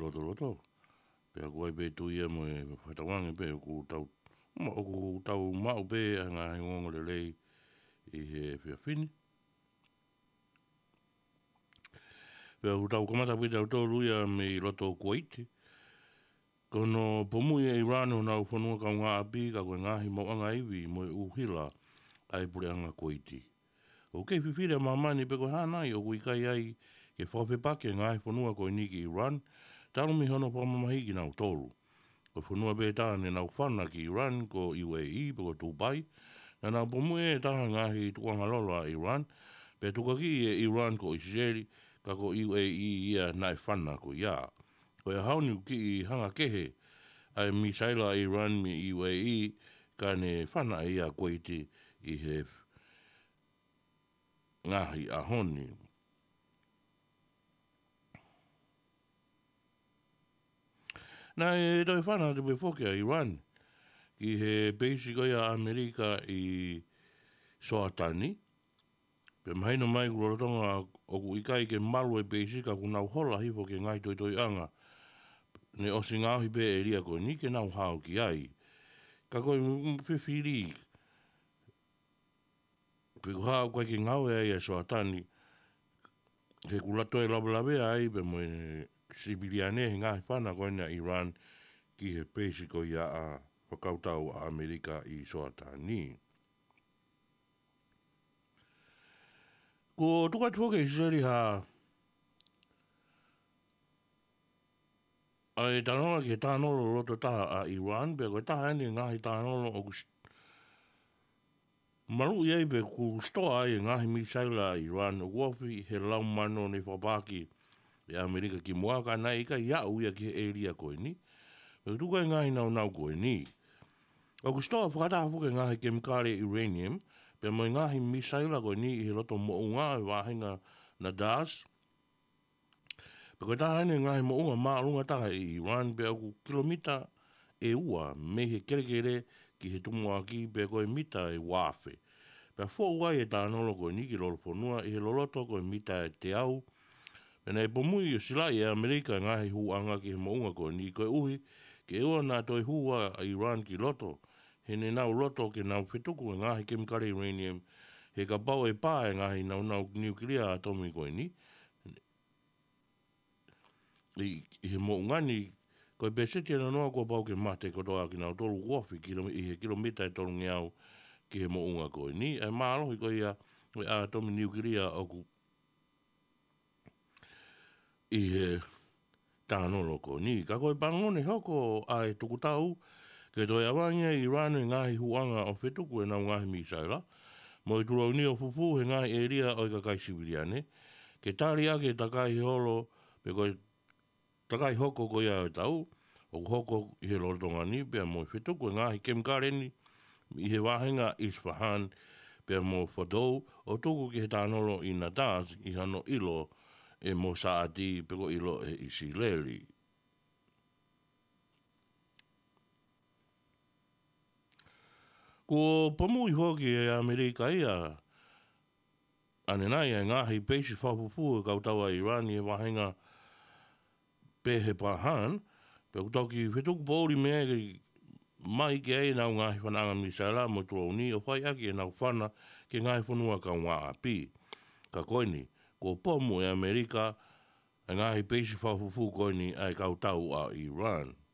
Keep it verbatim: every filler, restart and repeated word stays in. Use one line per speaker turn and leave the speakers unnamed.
loto loto. Pea koe pe tu ia mo e whatawange pe ku tau, ma o ku tau mau pe a ngā hingongo le lei i he whia whini. Pea ku tau kamata pita o tōru ia me i loto Kuwaiti. Kono pomu ia Iran o nau whanua kau ngā api ka koe ngāhi mau anga iwi mo e uhila ai pure anga Kuwaiti. O kei whiwhira mamani pe koe hānai o kui kai ai ke whawhepake ngāhi whanua koe niki Iran, taro mi hono pamamahi ki nau tōru. Ko whanua pe tāne nau whana ki Iran ko U A E pe ko Dubai, na nau pomu e taha ngāhi tuanga lolo a Iran, pe tukaki e Iran ko Israeli, ka ko U A E ia nai whana ko ia. Ko e hauni ki i hanga kehe, ai misaila Iran mi U A E, ka ne whana ia Kuwaiti i he ngahi a honi. Nā e toi whana te pui whoke a Iran, ki he beisi koe a Amerika i Soatani, pe mahaino mai kurotonga o ku ikai ke maru e beisi ka ku nau hola hifo ke ngai toi toi anga, ne o si ngāhi pe e ria koe ni ke nau hao ki ai. Ka koe whiwhiri, pe ku hao koe ki ngau e ai a Soatani, he kulato e labalawe ai pe mo e sibiliane he ngahi whana koe na Iran ki he peisi koe ia a whakautau a Amerika i Soatani. Ko tuka tuoke i seri ha ai tanora ki tānoro roto taha a Iran, pe koe taha ene ngahi tānoro o kus maru iei pe ku stoa ai ngahi misaila a Iran o kuawhi he laumano ne whapaki e Amerika ki muaka nai ika iau ia ki he area koe ni. Pe tuka e ngahi nau nau koe ni. O kustoa whakataha fuke ngahi kemikare uranium, pe mo ngahi misaila koe ni i he roto mounga e wahenga na das. Pe koe taha ene ngahi mounga maarunga taha i Iran pe au kilomita e ua me he kerekere ki he tumuaki pe koe mita e wafe. Pe fo uai e tānolo koe ni ki lolo whanua i he loloto koe mita e te au. Pena e pomui o silai e Amerika ngahi huanga ki he mounga koe ni koe uhi ke ua nā toi hua a Iran ki loto. He ne nau loto ke nau whetuku e ngahi kemikare uranium he ka pau e pā e ngahi nau nau nuclear atomi koe ni. I, i he moungani koe peseti ana noa kua pau ke mate kotoa ki nau tolu wofi i he kilomita e tolu ngiau ki he mounga koe ni. E mārohi koe ia koe atomi nuclear oku i he tānolo koe ni. Ka koe pangone hoko a e tukutau ke toi awangia i Iran e ngahi huanga o whetuku e nau ngahi misaila. Mo i turau ni o fufu he ngahi e ria o i kakai sibiriane. Ke tāri ake takai holo pe koe takai hoko koe a e tau. O hoko i he lorotonga ni pia mo i whetuku e ngahi kemikare ni i he wahenga Isfahan pia mo Fordow o tuku ki he tānolo i Natas i hano ilo e mo Saadi pe ko ilo e Isileli. Ko pomu i hoki e Amerika ia, ane nai e ngahi peisi whapupu e kautaua Iran i e wahenga pe he pahan, pe kutauki whetuku pōri mea ki mai ke ei nau ngahi whananga misaila mo tuauni o whai aki e nau whana ke ngahi whanua ka ngā api. Ka koini, ko pomu e Amerika e ngahi peisi whapupu koini ai kautau a Iran.